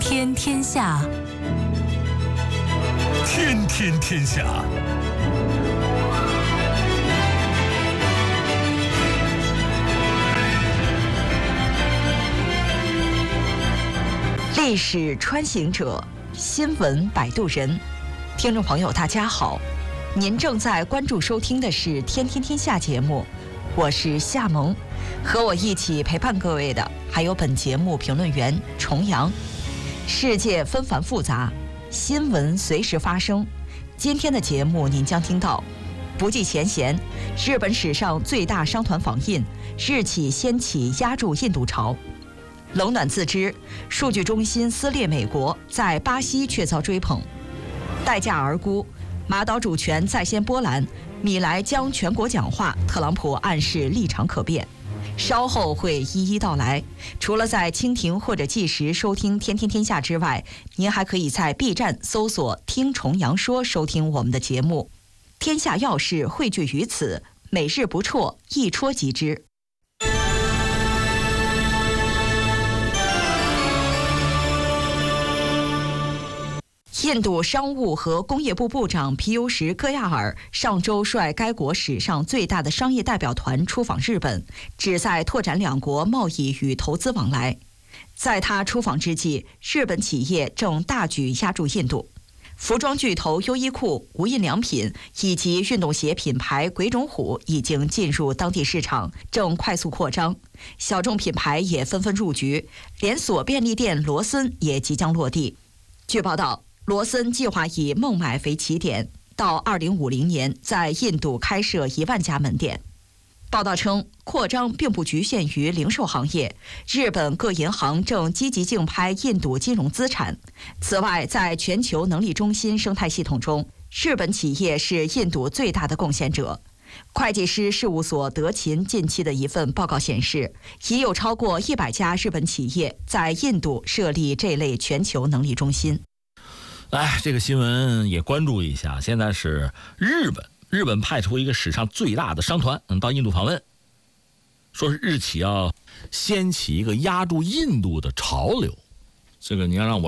天天下， 天天天下。 历史穿行者，新闻摆渡人。听众朋友，大家好，您正在关注收听的是《天天天下》节目，我是夏萌，和我一起陪伴各位的还有本节目评论员重阳。世界纷繁复杂，新闻随时发生。今天的节目您将听到：不计前嫌，日本史上最大商团访印，日企掀起压住印度潮。冷暖自知，数据中心撕裂美国，在巴西却遭追捧。待价而沽，马岛主权再掀波澜，米莱将全国讲话，特朗普暗示立场可变。稍后会一一道来。除了在蜻蜓或者即时收听《天天天下》之外，您还可以在 B 站搜索“听重阳说”收听我们的节目。天下要事汇聚于此，每日不辍，一戳即知。印度商务和工业部部长皮尤什·戈亚尔上周率该国史上最大的商业代表团出访日本，旨在拓展两国贸易与投资往来。在他出访之际，日本企业正大举压住印度。服装巨头优衣库、无印良品以及运动鞋品牌鬼冢虎已经进入当地市场，正快速扩张。小众品牌也纷纷入局，连锁便利店罗森也即将落地。据报道，罗森计划以孟买为起点，到2050年在印度开设1万家门店。报道称，扩张并不局限于零售行业，日本各银行正积极竞拍印度金融资产。此外，在全球能力中心生态系统中，日本企业是印度最大的贡献者。会计师事务所德勤近期的一份报告显示，已有超过100家日本企业在印度设立这类全球能力中心。 这个新闻也关注一下。现在是日本派出一个史上最大的商团到印度访问，说是日企要掀起一个压住印度的潮流。这个你要让我